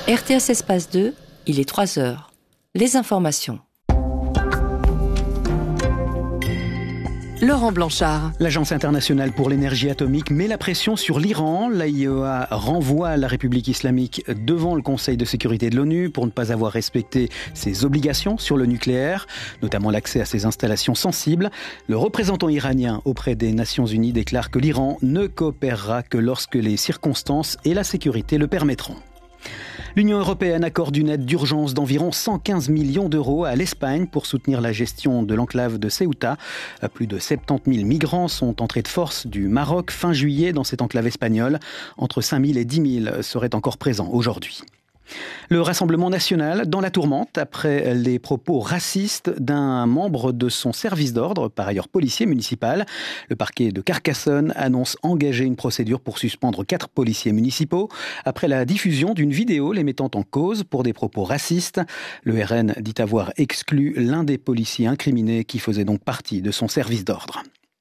RTS Espace 2, il est 3 heures. Les informations. Laurent Blanchard. L'Agence internationale pour l'énergie atomique met la pression sur l'Iran. L'AIEA renvoie la République islamique devant le Conseil de sécurité de l'ONU pour ne pas avoir respecté ses obligations sur le nucléaire, notamment l'accès à ses installations sensibles. Le représentant iranien auprès des Nations Unies déclare que l'Iran ne coopérera que lorsque les circonstances et la sécurité le permettront. L'Union européenne accorde une aide d'urgence d'environ 115 millions d'euros à l'Espagne pour soutenir la gestion de l'enclave de Ceuta. Plus de 70 000 migrants sont entrés de force du Maroc fin juillet dans cette enclave espagnole. Entre 5 000 et 10 000 seraient encore présents aujourd'hui. Le Rassemblement national dans la tourmente après les propos racistes d'un membre de son service d'ordre, par ailleurs policier municipal. Le parquet de Carcassonne annonce engager une procédure pour suspendre 4 policiers municipaux après la diffusion d'une vidéo les mettant en cause pour des propos racistes. Le RN dit avoir exclu l'un des policiers incriminés qui faisait donc partie de son service d'ordre.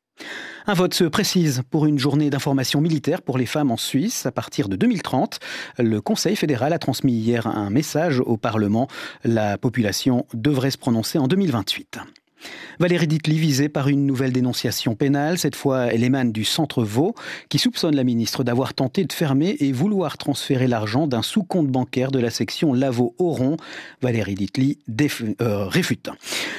Un vote se précise pour une journée d'information militaire pour les femmes en Suisse à partir de 2030. Le Conseil fédéral a transmis hier un message au Parlement. La population devrait se prononcer en 2028. Valérie Ditely visée par une nouvelle dénonciation pénale. Cette fois, elle émane du Centre Vaud qui soupçonne la ministre d'avoir tenté de fermer et vouloir transférer l'argent d'un sous-compte bancaire de la section Lavaux-Oron. Valérie Ditely réfute.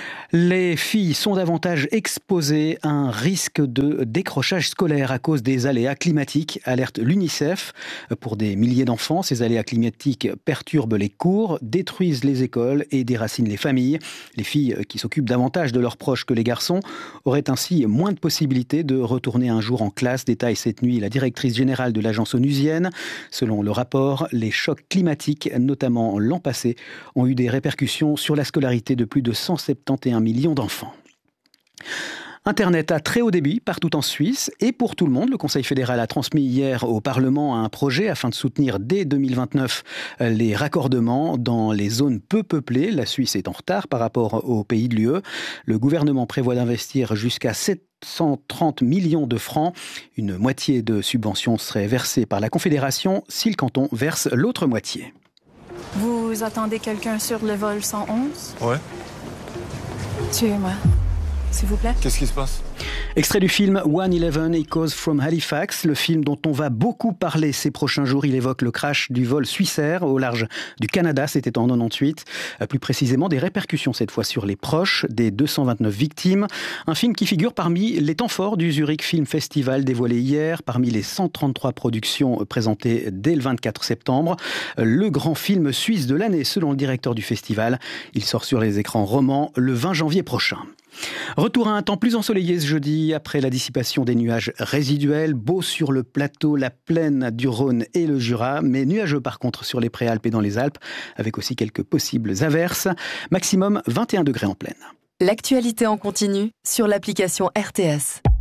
Les filles sont davantage exposées à un risque de décrochage scolaire à cause des aléas climatiques, alerte l'UNICEF. Pour des milliers d'enfants, ces aléas climatiques perturbent les cours, détruisent les écoles et déracinent les familles. Les filles qui s'occupent davantage de leurs proches que les garçons auraient ainsi moins de possibilités de retourner un jour en classe, détaille cette nuit la directrice générale de l'agence onusienne. Selon le rapport, les chocs climatiques, notamment l'an passé, ont eu des répercussions sur la scolarité de plus de 171 millions d'enfants. Internet à très haut débit partout en Suisse et pour tout le monde. Le Conseil fédéral a transmis hier au Parlement un projet afin de soutenir dès 2029 les raccordements dans les zones peu peuplées. La Suisse est en retard par rapport aux pays de l'UE. Le gouvernement prévoit d'investir jusqu'à 730 millions de francs. Une moitié de subventions serait versée par la Confédération si le canton verse l'autre moitié. Vous attendez quelqu'un sur le vol 111 ? Ouais. Tuez-moi, s'il vous plaît. Qu'est-ce qui se passe ? Extrait du film 111 Echoes from Halifax, le film dont on va beaucoup parler ces prochains jours. Il évoque le crash du vol Swissair au large du Canada, c'était en 98. Plus précisément, des répercussions cette fois sur les proches des 229 victimes. Un film qui figure parmi les temps forts du Zurich Film Festival dévoilé hier, parmi les 133 productions présentées dès le 24 septembre. Le grand film suisse de l'année, selon le directeur du festival. Il sort sur les écrans romans le 20 janvier prochain. Retour à un temps plus ensoleillé ce jeudi, après la dissipation des nuages résiduels, beau sur le plateau, la plaine du Rhône et le Jura, mais nuageux par contre sur les Préalpes et dans les Alpes, avec aussi quelques possibles averses. Maximum 21 degrés en plaine. L'actualité en continu sur l'application RTS.